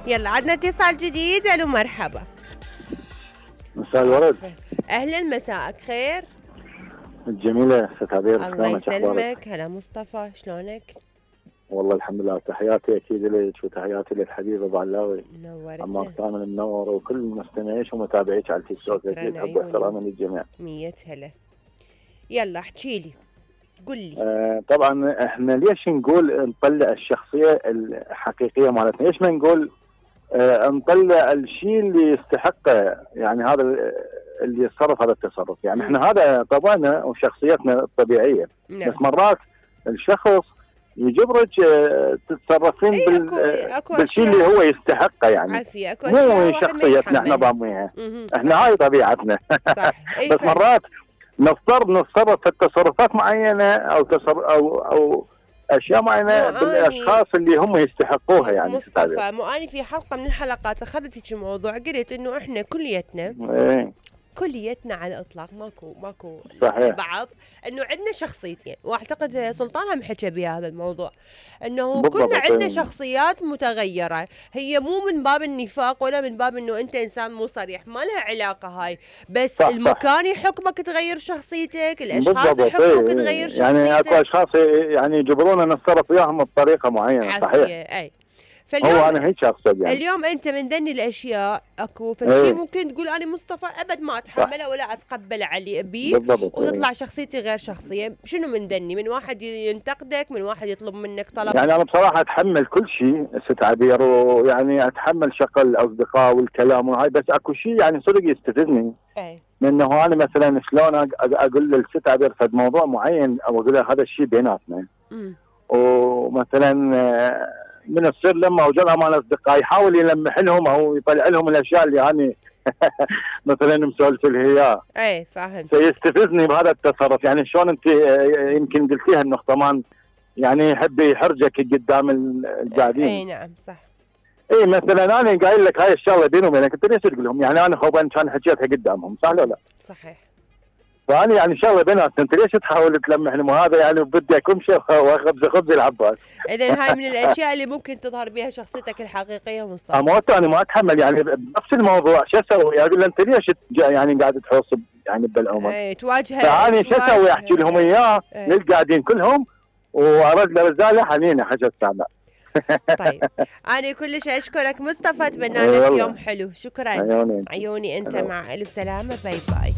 يلا عندنا اتصال جديد. الو مرحبا. مساء الورد. اهلا مساءك خير. الجميلة ست عبير. الله يسلمك. هلا مصطفى شلونك؟ والله الحمد لله. تحياتي اكيد لك وتحياتي للحبيب ابو علاوي. نورتنا. عمار كامل منور وكل مستمعيك ومتابعيك على التيك توك. اكيد حب واحترام للجميع. 100 هلا. يلا احكي لي قل لي. طبعا احنا ليش نقول نطلع الشخصية الحقيقية مالتنا؟ ليش ما نقول نطلع الشيء اللي يستحقه، يعني هذا اللي يتصرف هذا التصرف، يعني احنا هذا طبعنا وشخصيتنا الطبيعية. نعم. بس مرات الشخص يجبرك تتصرفين بالشيء اللي هو يستحقه، يعني عافية. مو شخصيتنا احنا ضامنينها، احنا هاي طبيعتنا. بس مرات نضطر نتصرف في تصرفات معينة او اشياء معينه بالاشخاص اللي هم يستحقوها. يعني مصطفى مؤاني في حلقه من الحلقات اخذت هيك موضوع، قلت انه احنا كليتنا كليتنا على الاطلاق ماكو صحيح. بعض انه عندنا شخصيتين، واعتقد سلطان هم حكى بهذا الموضوع، انه كلنا عندنا شخصيات متغيره، هي مو من باب النفاق ولا من باب انه انت انسان مو صريح، ما لها علاقه هاي، بس صح المكان يحكمك تغير شخصيتك، الاشخاص يحكمك تغير شخصيتك. يعني اكو اشخاص يعني يجبرونا نتصرف وياهم بطريقه معينه. صحيح. اي. هو انا هيك اقصد يعني. اليوم انت من ذني الاشياء اكو فشي ممكن تقول انا مصطفى ابد ما اتحمله ولا اتقبله على ابيه، وتطلع شخصيتي غير شخصيه. شنو من ذني؟ من واحد ينتقدك، من واحد يطلب منك طلب. يعني انا بصراحه اتحمل كل شيء ست عبير، ويعني اتحمل شغل الاصدقاء والكلام وهاي، بس اكو شيء يعني صدق يستفزني. لانه انا مثلا شلون اقول للست عبير فد موضوع معين، او اقول لها هذا الشيء بيناتنا، ومثلا من الصير لما وجدها مال الاصدقاء يحاول يلمح لهم او يطلع لهم الاشياء اللي يعني مثلا مسولف لها اياه. فاهم. فيستفزني بهذا التصرف. يعني شلون انت يمكن قلتيها النقطه، يعني يحب يحرجك قدام القاعدين. اي نعم صح. اي مثلا انا قايل لك هاي الشغله بيني وبينك، انت ليش تقول لهم؟ يعني انا خوبا كان حكيتها قدامهم، صح ولا لا؟ صحيح. فأنا يعني شغله بيناتنا، انت ليش تحاول تلمح لهم؟ هذا يعني بدي اكون خبز العباس. اذا هاي من الاشياء اللي ممكن تظهر بها شخصيتك الحقيقيه مصطفى. انا ما اتحمل يعني بنفس الموضوع. شو اسوي؟ اقول له انت ليش يعني قاعد تحوص يعني بالعمر؟ تواجهه. فاني شو اسوي؟ احكي لهم اياه للقاعدين كلهم، وارد له رساله حنينه حاجه السامع. طيب انا كلش اشكرك مصطفى، اتمنى لك يوم حلو. شكرا. عيوني انت مع الف سلامه. باي باي.